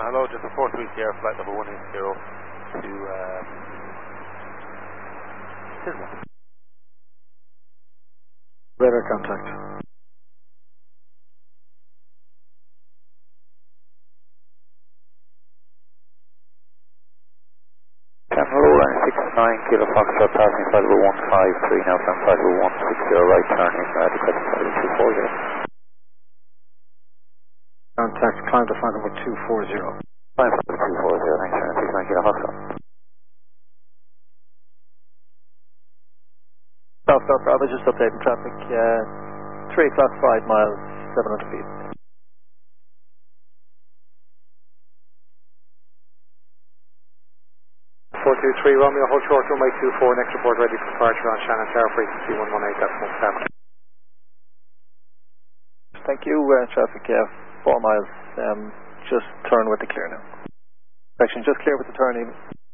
Hello, just a 430 Sierra flight number 180 to Tisma. Radar contact. Hello, 69 Kilo Foxtrot passing flight level 153 now from flight level 160 right turning decreasing flight level 240. Contact, climb to flight number 240. Climb flight level 240, thanks for 69 Kilo Foxtrot. South Bravo, just updating traffic, 3 o'clock, 5 miles, 700 feet. 423 Romeo, hold short, runway 24, next report ready for departure on Shannon Tower, frequency 118, that's 17. Thank you, traffic, 4 miles, just turn with the clear now. Section just clear with the turn even.